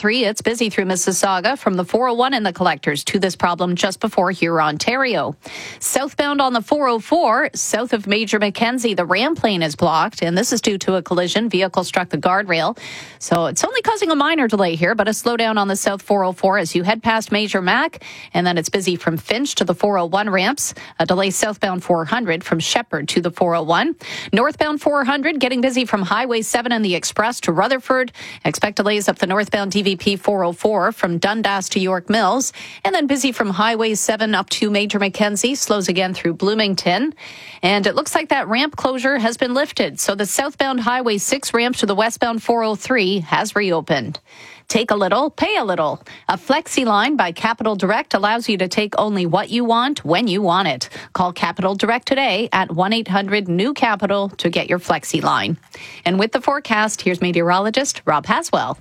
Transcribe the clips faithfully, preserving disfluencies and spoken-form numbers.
three, it's busy through Mississauga from the four oh one and the Collectors to this problem just before Huron, Ontario. Southbound on the four oh four, south of Major Mackenzie, the ramp lane is blocked, and this is due to a collision. Vehicle struck the guardrail. So it's only causing a minor delay here, but a slowdown on the south four oh four as you head past Major Mac, and then it's busy from Finch to the four oh one ramps. A delay southbound four hundred from Shepherd to the four oh one. Northbound four hundred getting busy from Highway seven and the Express to Rutherford. Expect delays up the northbound D V P four oh four from Dundas to York Mills, and then busy from Highway seven up to Major Mackenzie. Slows again through Bloomington. And it looks like that ramp closure has been lifted. So the southbound Highway six ramp to the westbound four oh three has reopened. Take a little, pay a little. A Flexi line by Capital Direct allows you to take only what you want when you want it. Call Capital Direct today at one eight hundred new capital to get your Flexi line. And with the forecast, here's meteorologist Rob Haswell.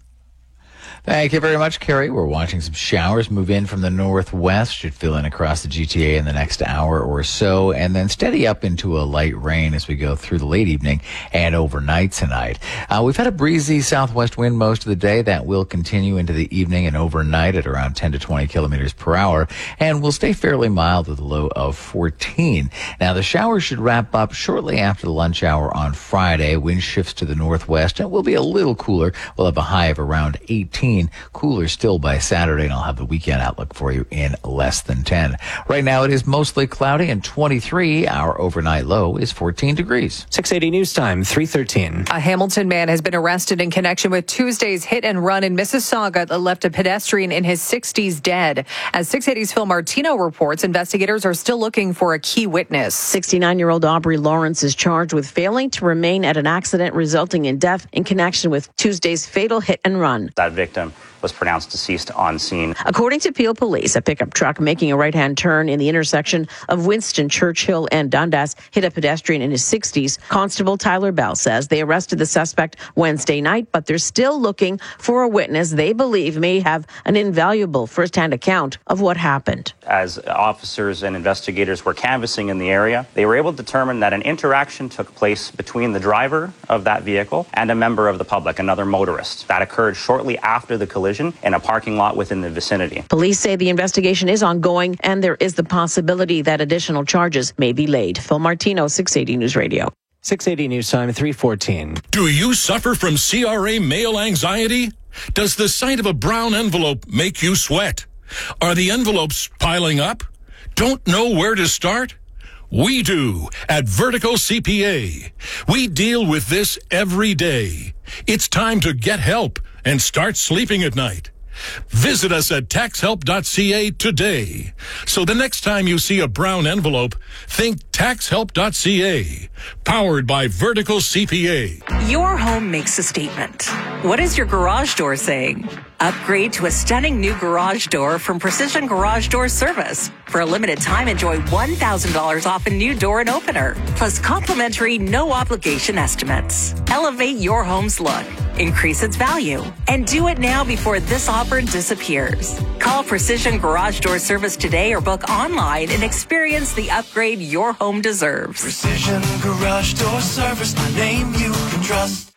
Thank you very much, Carrie. We're watching some showers move in from the northwest. Should fill in across the G T A in the next hour or so, and then steady up into a light rain as we go through the late evening and overnight tonight. Uh, we've had a breezy southwest wind most of the day. That will continue into the evening and overnight at around ten to twenty kilometers per hour, and will stay fairly mild with a low of fourteen. Now, the showers should wrap up shortly after the lunch hour on Friday. Wind shifts to the northwest, and it will be a little cooler. We'll have a high of around eighteen. Cooler still by Saturday, and I'll have the weekend outlook for you in less than ten. Right now, it is mostly cloudy and twenty-three. Our overnight low is fourteen degrees. six eighty News Time, three thirteen. A Hamilton man has been arrested in connection with Tuesday's hit and run in Mississauga that left a pedestrian in his sixties dead. As six eighty's Phil Martino reports, investigators are still looking for a key witness. sixty-nine-year-old Aubrey Lawrence is charged with failing to remain at an accident resulting in death in connection with Tuesday's fatal hit and run. That victim was pronounced deceased on scene. According to Peel Police, a pickup truck making a right-hand turn in the intersection of Winston, Churchill, and Dundas hit a pedestrian in his sixties. Constable Tyler Bell says they arrested the suspect Wednesday night, but they're still looking for a witness they believe may have an invaluable first-hand account of what happened. As officers and investigators were canvassing in the area, they were able to determine that an interaction took place between the driver of that vehicle and a member of the public, another motorist. That occurred shortly after the collision in a parking lot within the vicinity. Police say the investigation is ongoing and there is the possibility that additional charges may be laid. Phil Martino, six eighty News Radio. six eighty News Time, three fourteen. Do you suffer from C R A mail anxiety? Does the sight of a brown envelope make you sweat? Are the envelopes piling up? Don't know where to start? We do at Vertical C P A. We deal with this every day. It's time to get help and start sleeping at night. Visit us at tax help dot c a today. So the next time you see a brown envelope, think tax help dot c a. Powered by Vertical C P A. Your home makes a statement. What is your garage door saying? Upgrade to a stunning new garage door from Precision Garage Door Service. For a limited time, enjoy one thousand dollars off a new door and opener, plus complimentary no-obligation estimates. Elevate your home's look, increase its value, and do it now before this offer disappears. Call Precision Garage Door Service today or book online and experience the upgrade your home deserves. Precision Garage Door Service, a name you can trust.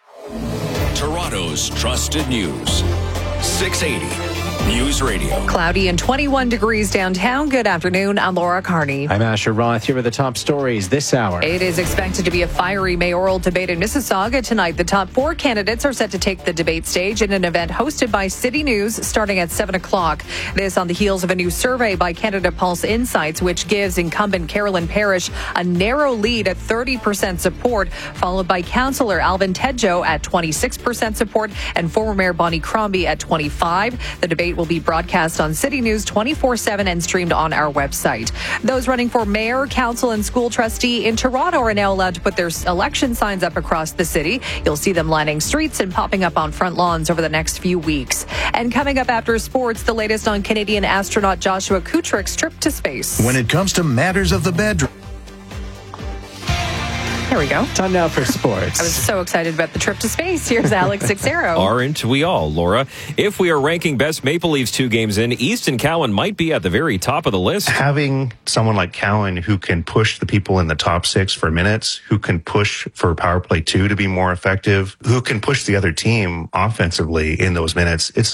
Toronto's trusted news. six eighty News Radio. Cloudy and twenty-one degrees downtown. Good afternoon. I'm Laura Carney. I'm Asher Roth. Here are the top stories this hour. It is expected to be a fiery mayoral debate in Mississauga tonight. The top four candidates are set to take the debate stage in an event hosted by City News starting at seven o'clock. This on the heels of a new survey by Canada Pulse Insights, which gives incumbent Carolyn Parrish a narrow lead at thirty percent support, followed by Councillor Alvin Tedjo at twenty-six percent support and former Mayor Bonnie Crombie at twenty-five. The debate will be broadcast on City News twenty-four seven and streamed on our website. Those running for mayor, council, and school trustee in Toronto are now allowed to put their election signs up across the city. You'll see them lining streets and popping up on front lawns over the next few weeks. And coming up after sports, the latest on Canadian astronaut Joshua Kutrick's trip to space. When it comes to matters of the bedroom. There we go. Time now for sports. I was so excited about the trip to space. Here's Alex Sixero. Aren't we all, Laura? If we are ranking best Maple Leafs two games in, Easton Cowan might be at the very top of the list. Having someone like Cowan who can push the people in the top six for minutes, who can push for power play two to be more effective, who can push the other team offensively in those minutes, it's